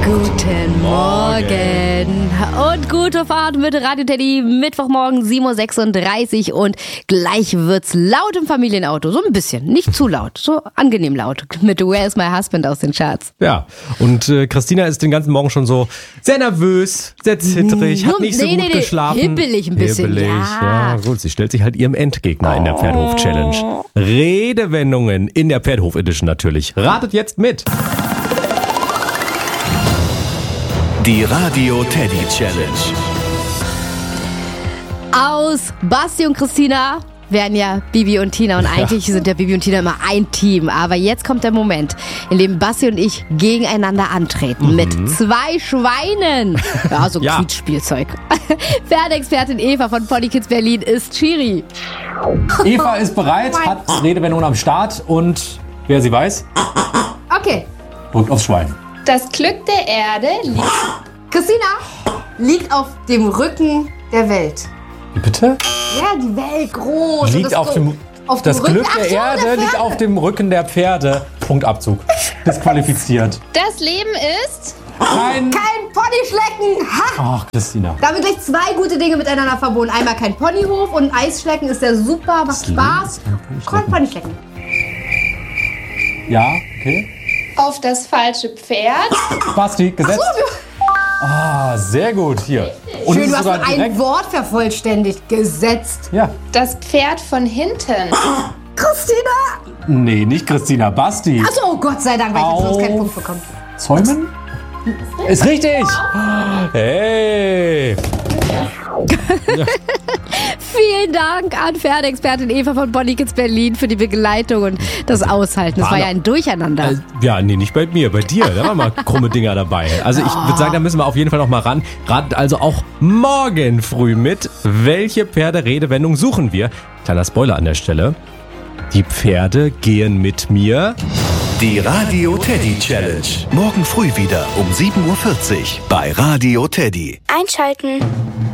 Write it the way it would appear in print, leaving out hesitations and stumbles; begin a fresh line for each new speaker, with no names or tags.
Guten Morgen und gute Fahrt mit Radio Teddy. Mittwochmorgen 7.36 Uhr und gleich wird's laut im Familienauto. So ein bisschen, nicht zu laut, so angenehm laut. Mit Where is my husband aus den Charts.
Ja, und Christina ist den ganzen Morgen schon so sehr nervös, sehr zittrig, hat nicht so gut geschlafen.
Hibbelig ein bisschen,
hibbelig, ja. Gut, sie stellt sich halt ihrem Endgegner in der Pferdehof-Challenge. Redewendungen in der Pferdehof-Edition natürlich. Ratet jetzt mit.
Die Radio Teddy Challenge.
Aus Basti und Christina wären ja Bibi und Tina und eigentlich sind ja Bibi und Tina immer ein Team. Aber jetzt kommt der Moment, in dem Basti und ich gegeneinander antreten mit 2 Schweinen. Ja, so Quietschspielzeug. Pferdeexpertin Eva von Pony Kids Berlin ist Schiri.
Eva ist bereit, hat Redewendungen am Start und wer sie weiß,
Okay.
drückt aufs Schwein.
Das Glück der Erde liegt...
Christina liegt auf dem Rücken der Welt.
Wie bitte?
Ja, die Welt groß.
Liegt auf dem das
Rücken-
Glück
Ach
der
so,
Erde
der
liegt
Pferde.
auf dem Rücken der Pferde. Punktabzug. Disqualifiziert.
Das Leben ist...
Kein...
Kein Ponyschlecken. Ha!
Ach, Christina.
Damit gleich 2 gute Dinge miteinander verbunden. Einmal kein Ponyhof und Eisschlecken ist ja super, macht Spaß. Kein Ponyschlecken.
Ja, okay.
Auf das falsche Pferd.
Basti, gesetzt. Ah, sehr gut. Hier. Und
Schön,
es
du
ist
hast
sogar
noch ein
direkt...
Wort vervollständigt. Gesetzt.
Ja.
Das Pferd von hinten.
Christina!
Nee, nicht Christina. Basti.
Achso, oh Gott sei Dank, weil ich jetzt sonst keinen Punkt bekomme.
Zäumen? Ist richtig. Hey.
Vielen Dank an Pferdeexpertin Eva von Pony Kids Berlin für die Begleitung und das Aushalten. Das war ja ein Durcheinander.
Ja, nee, nicht bei mir, bei dir. Da waren mal krumme Dinger dabei. Also ich würde sagen, da müssen wir auf jeden Fall noch mal ran. Ratet also auch morgen früh mit, welche Pferderedewendung suchen wir. Kleiner Spoiler an der Stelle. Die Pferde gehen mit mir.
Die Radio Teddy Challenge. Morgen früh wieder um 7.40 Uhr bei Radio Teddy.
Einschalten.